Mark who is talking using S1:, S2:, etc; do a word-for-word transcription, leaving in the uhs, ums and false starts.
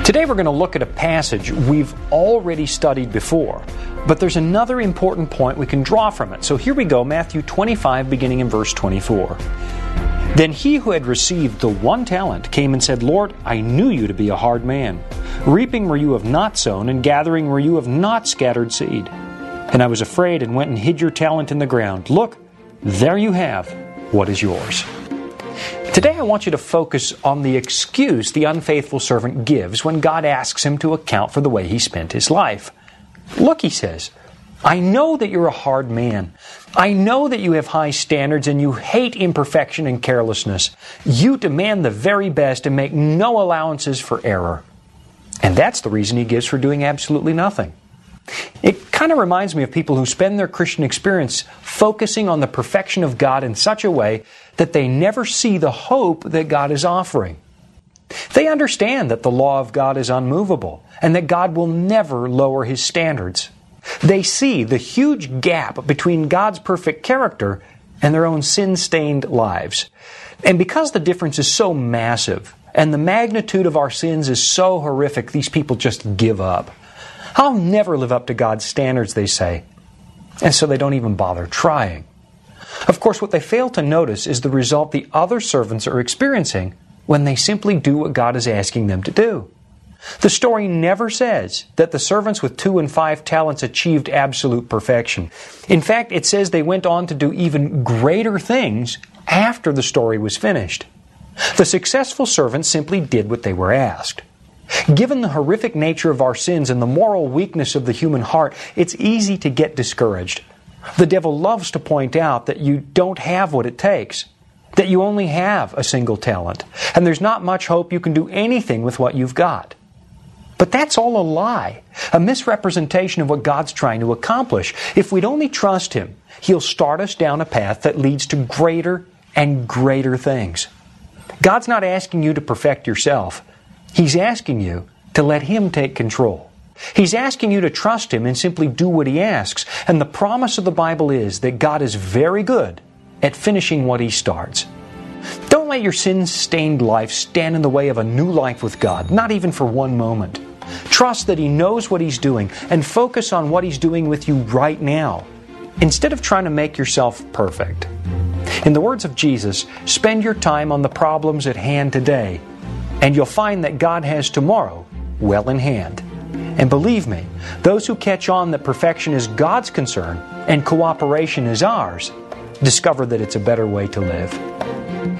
S1: Today we're going to look at a passage we've already studied before, but there's another important point we can draw from it. So here we go, Matthew twenty-five, beginning in verse twenty-four. Then he who had received the one talent came and said, Lord, I knew you to be a hard man, reaping where you have not sown, and gathering where you have not scattered seed. And I was afraid and went and hid your talent in the ground. Look, there you have what is yours. Today I want you to focus on the excuse the unfaithful servant gives when God asks him to account for the way he spent his life. Look, he says, I know that you're a hard man. I know that you have high standards and you hate imperfection and carelessness. You demand the very best and make no allowances for error. And that's the reason he gives for doing absolutely nothing. It kind of reminds me of people who spend their Christian experience focusing on the perfection of God in such a way that they never see the hope that God is offering. They understand that the law of God is unmovable and that God will never lower His standards. They see the huge gap between God's perfect character and their own sin-stained lives. And because the difference is so massive and the magnitude of our sins is so horrific, these people just give up. I'll never live up to God's standards, they say. And so they don't even bother trying. Of course, what they fail to notice is the result the other servants are experiencing when they simply do what God is asking them to do. The story never says that the servants with two and five talents achieved absolute perfection. In fact, it says they went on to do even greater things after the story was finished. The successful servants simply did what they were asked. Given the horrific nature of our sins and the moral weakness of the human heart, it's easy to get discouraged. The devil loves to point out that you don't have what it takes, that you only have a single talent, and there's not much hope you can do anything with what you've got. But that's all a lie, a misrepresentation of what God's trying to accomplish. If we'd only trust Him, He'll start us down a path that leads to greater and greater things. God's not asking you to perfect yourself. He's asking you to let Him take control. He's asking you to trust Him and simply do what He asks. And the promise of the Bible is that God is very good at finishing what He starts. Don't let your sin-stained life stand in the way of a new life with God, not even for one moment. Trust that He knows what He's doing and focus on what He's doing with you right now, instead of trying to make yourself perfect. In the words of Jesus, spend your time on the problems at hand today, and you'll find that God has tomorrow well in hand. And believe me, those who catch on that perfection is God's concern and cooperation is ours, discover that it's a better way to live.